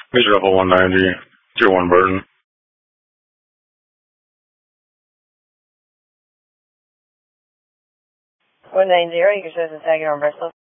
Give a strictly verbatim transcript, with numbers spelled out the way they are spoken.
Major Level one ninety, Tier one Burton. one nine zero, you can show us a tag on Bristol.